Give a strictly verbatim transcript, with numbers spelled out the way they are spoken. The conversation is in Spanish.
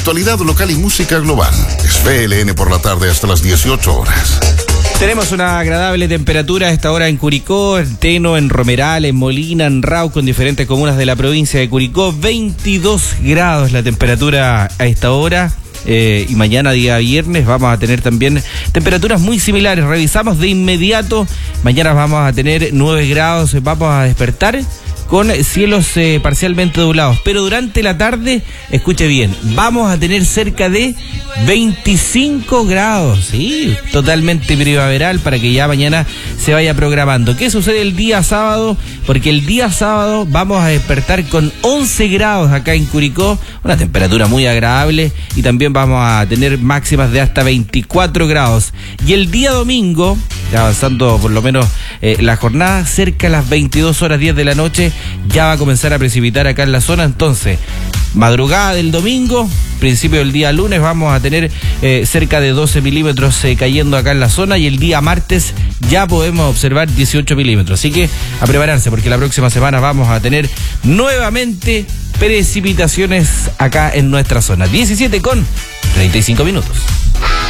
Actualidad local y música global. Es V L N por la tarde hasta las dieciocho horas. Tenemos una agradable temperatura a esta hora en Curicó, en Teno, en Romeral, en Molina, en Rauco, en diferentes comunas de la provincia de Curicó. veintidós grados la temperatura a esta hora. Eh, y mañana, día viernes, vamos a tener también temperaturas muy similares. Revisamos de inmediato. Mañana vamos a tener nueve grados. Vamos a despertar con cielos eh, parcialmente nublados. Pero durante la tarde, escuche bien, vamos a tener cerca de veinticinco grados. Sí, totalmente primaveral para que ya mañana se vaya programando. ¿Qué sucede el día sábado? Porque el día sábado vamos a despertar con once grados acá en Curicó, una temperatura muy agradable, y también vamos a tener máximas de hasta veinticuatro grados. Y el día domingo, avanzando por lo menos eh, la jornada, cerca a las veintidós horas diez de la noche, ya va a comenzar a precipitar acá en la zona. Entonces, madrugada del domingo, principio del día lunes, vamos a tener eh, cerca de doce milímetros eh, cayendo acá en la zona, y el día martes ya podemos observar dieciocho milímetros. Así que a prepararse, porque la próxima semana vamos a tener nuevamente precipitaciones acá en nuestra zona. diecisiete con treinta y cinco minutos.